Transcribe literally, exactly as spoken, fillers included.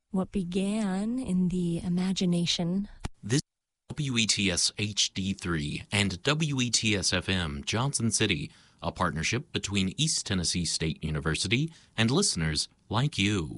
What began in the imagination. This W E T S H D three and W E T S F M Johnson City, a partnership between East Tennessee State University and listeners like you.